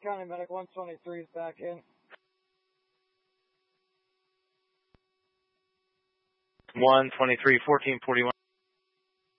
County Medic 123 is back in. 123, 1441.